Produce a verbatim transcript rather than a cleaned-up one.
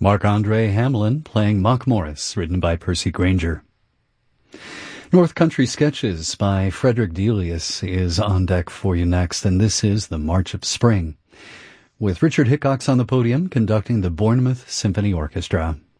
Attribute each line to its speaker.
Speaker 1: Marc-Andre Hamelin playing Mock Morris, written by Percy Granger. North Country Sketches by Frederick Delius is on deck for you next, and this is The March of Spring, with Richard Hickox on the podium conducting the Bournemouth Symphony Orchestra.